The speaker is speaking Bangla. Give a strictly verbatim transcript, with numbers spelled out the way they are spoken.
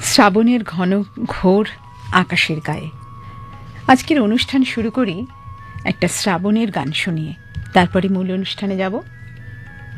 শ্রাবণের ঘন ঘোর আকাশের গায়ে। আজকের অনুষ্ঠান শুরু করি একটা শ্রাবণের গান শুনিয়ে, তারপরে মূল অনুষ্ঠানে যাব।